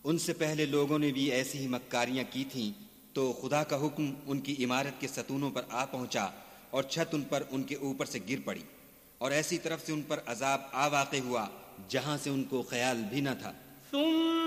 उनसे पहले लोगों ने भी ऐसी ही मक्कारियां की थीं, तो खुदा का हुक्म उनकी इमारत के सतूनों पर आ पहुंचा और छत उन पर उनके ऊपर से गिर पड़ी, और ऐसी तरफ से उन पर अजाब आ वाक़े हुआ जहां से उनको ख्याल भी न था।